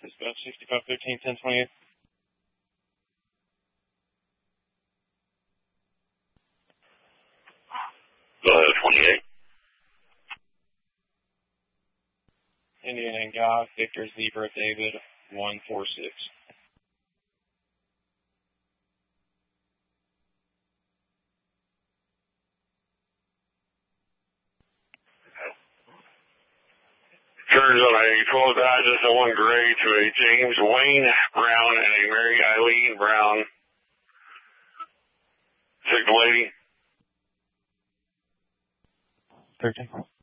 Dispatch 6513, 1028. Go ahead, 28. Indian and God, Victor, Zebra, David, 146. Turns on a 12 Dodge S01 gray to a James Wayne Brown and a Mary Eileen Brown. Signal lady. 13.